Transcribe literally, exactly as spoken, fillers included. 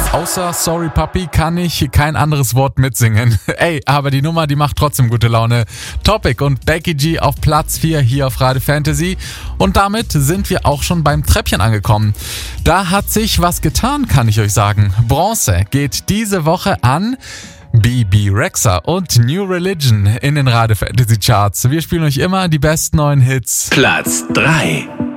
Außer Sorry Puppy kann ich kein anderes Wort mitsingen. Ey, aber die Nummer, die macht trotzdem gute Laune. Topic und Becky G auf Platz vier hier auf Radio Fantasy. Und damit sind wir auch schon beim Treppchen angekommen. Da hat sich was getan, kann ich euch sagen. Bronze geht diese Woche an Bebe Rexha und New Religion in den Radio Fantasy Charts. Wir spielen euch immer die besten neuen Hits. Platz drei.